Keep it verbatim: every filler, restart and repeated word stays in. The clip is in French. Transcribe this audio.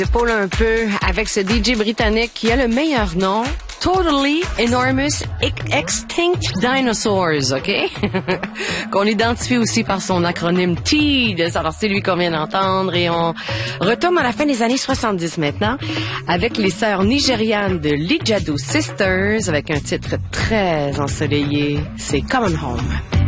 J'épaule un peu avec ce D J britannique qui a le meilleur nom, Totally Enormous Extinct Dinosaurs, OK? Qu'on identifie aussi par son acronyme T E E D. Alors, c'est lui qu'on vient d'entendre et on retombe à la fin des années soixante-dix maintenant avec les sœurs nigérianes de Lijadu Sisters avec un titre très ensoleillé, c'est Coming Home.